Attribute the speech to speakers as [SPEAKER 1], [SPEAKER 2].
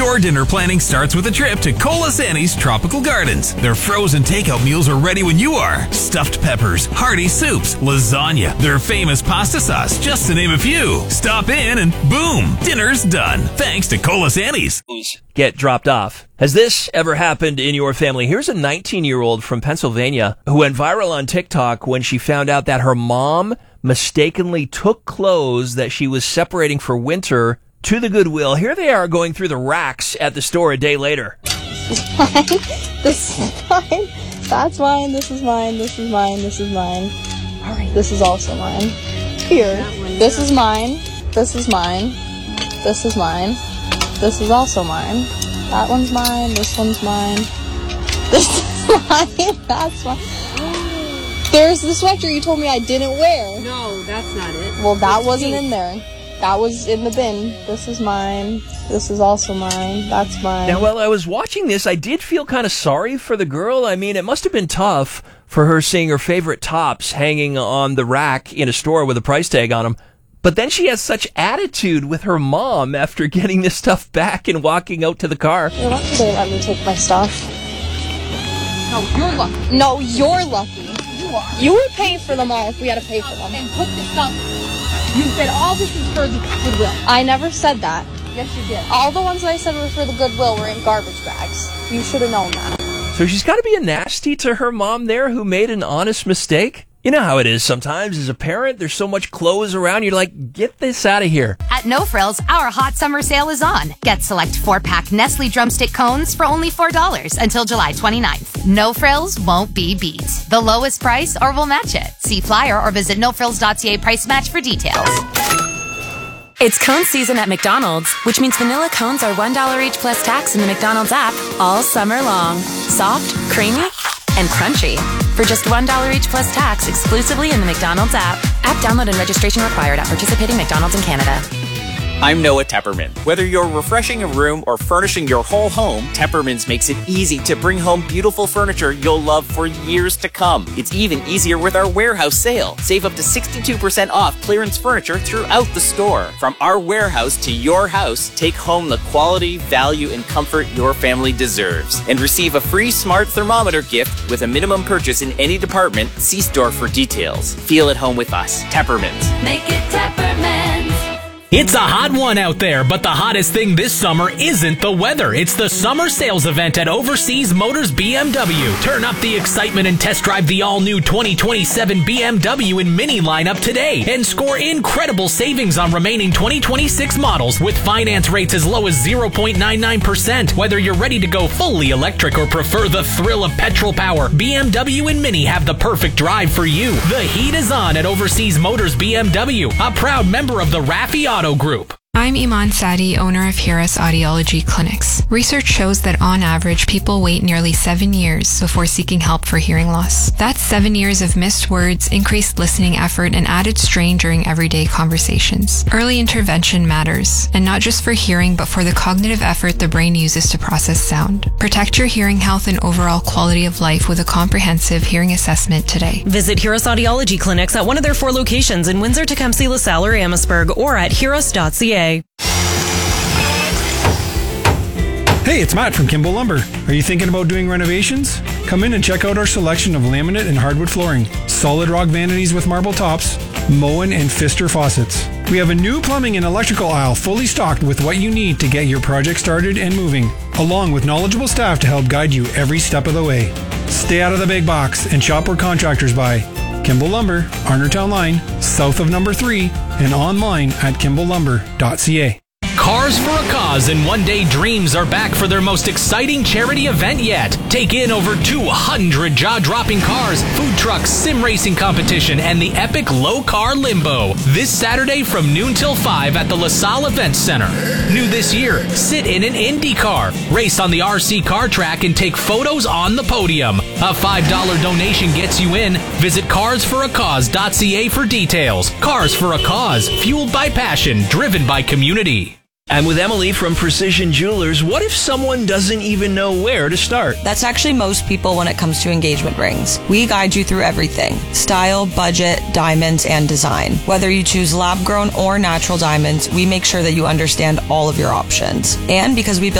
[SPEAKER 1] Your dinner planning starts with a trip to Colasanni's Tropical Gardens. Their frozen takeout meals are ready when you are. Stuffed peppers, hearty soups, lasagna, their famous pasta sauce, just to name a few. Stop in and boom, dinner's done. Thanks to Colasanni's.
[SPEAKER 2] Get dropped off. Has this ever happened in your family? Here's a 19-year-old from Pennsylvania who went viral on TikTok when she found out that her mom mistakenly took clothes that she was separating for winter to the Goodwill. Here they are going through the racks at the store a day later.
[SPEAKER 3] This is mine. That's mine. This is mine. This is mine. This is mine. All right. This is also mine. Here. This is mine. This is mine. This is mine. This is also mine. That one's mine. This one's mine. This is mine. That's mine. There's the sweater you told me I didn't wear.
[SPEAKER 4] No, that's not it.
[SPEAKER 3] Well, that wasn't in there. That was in the bin. This is mine. This is also mine. That's mine.
[SPEAKER 2] Now, while I was watching this, I did feel kind of sorry for the girl. I mean, it must have been tough for her seeing her favorite tops hanging on the rack in a store with a price tag on them. But then she has such attitude with her mom after getting this stuff back and walking out to the car.
[SPEAKER 3] You're lucky they let me take my stuff.
[SPEAKER 4] No, you're lucky.
[SPEAKER 3] No, you're lucky.
[SPEAKER 4] You are.
[SPEAKER 3] You would pay for them all if we had to pay for them.
[SPEAKER 4] And put this up. You said all this is for the Goodwill.
[SPEAKER 3] I never said that.
[SPEAKER 4] Yes, you did.
[SPEAKER 3] All the ones that I said were for the Goodwill were in garbage bags. You should have known that.
[SPEAKER 2] So she's got to be a nasty to her mom there who made an honest mistake. You know how it is sometimes as a parent. There's so much clothes around. You're like, get this out of here.
[SPEAKER 5] At No Frills, our hot summer sale is on. Get select 4-pack Nestle drumstick cones for only $4 until July 29th. No Frills won't be beat. The lowest price or we'll match it. See flyer or visit nofrills.ca price match for details.
[SPEAKER 6] It's cone season at McDonald's, which means vanilla cones are $1 each plus tax in the McDonald's app all summer long. Soft, creamy, and crunchy. For just $1 each plus tax exclusively in the McDonald's app. App download and registration required at participating McDonald's in Canada.
[SPEAKER 7] I'm Noah Tepperman. Whether you're refreshing a room or furnishing your whole home, Tepperman's makes it easy to bring home beautiful furniture you'll love for years to come. It's even easier with our warehouse sale. Save up to 62% off clearance furniture throughout the store. From our warehouse to your house, take home the quality, value, and comfort your family deserves. And receive a free smart thermometer gift with a minimum purchase in any department. See store for details. Feel at home with us. Tepperman's.
[SPEAKER 8] Make it Tepperman's.
[SPEAKER 9] It's a hot one out there, but the hottest thing this summer isn't the weather. It's the summer sales event at Overseas Motors BMW. Turn up the excitement and test drive the all-new 2027 BMW and Mini lineup today and score incredible savings on remaining 2026 models with finance rates as low as 0.99%. Whether you're ready to go fully electric or prefer the thrill of petrol power, BMW and Mini have the perfect drive for you. The heat is on at Overseas Motors BMW, a proud member of the Raffi Auto Group.
[SPEAKER 10] I'm Iman Sadi, owner of Hiras Audiology Clinics. Research shows that on average, people wait nearly 7 years before seeking help for hearing loss. That's 7 years of missed words, increased listening effort, and added strain during everyday conversations. Early intervention matters, and not just for hearing, but for the cognitive effort the brain uses to process sound. Protect your hearing health and overall quality of life with a comprehensive hearing assessment today.
[SPEAKER 11] Visit Hiras Audiology Clinics at one of their 4 locations in Windsor, Tecumseh, LaSalle, or Amherstburg, or at hiras.ca.
[SPEAKER 12] Hey, it's Matt from Kimball Lumber. Are you thinking about doing renovations? Come in and check out our selection of laminate and hardwood flooring, solid rock vanities with marble tops, Moen and Pfister faucets. We have a new plumbing and electrical aisle fully stocked with what you need to get your project started and moving, along with knowledgeable staff to help guide you every step of the way. Stay out of the big box and shop where contractors buy. Kimball Lumber, Arnertown Line, south of number 3, and online at kimballlumber.ca.
[SPEAKER 9] Cars for a Cause and One Day Dreams are back for their most exciting charity event yet. Take in over 200 jaw-dropping cars, food trucks, sim racing competition, and the epic Low Car Limbo. This Saturday from noon till 5 at the LaSalle Events Center. New this year, sit in an Indy car, race on the RC car track, and take photos on the podium. A $5 donation gets you in. Visit carsforacause.ca for details. Cars for a Cause, fueled by passion, driven by community.
[SPEAKER 2] I'm with Emily from Precision Jewelers. What if someone doesn't even know where to start?
[SPEAKER 13] That's actually most people when it comes to engagement rings. We guide you through everything: style, budget, diamonds, and design. Whether you choose lab-grown or natural diamonds, we make sure that you understand all of your options. And because we build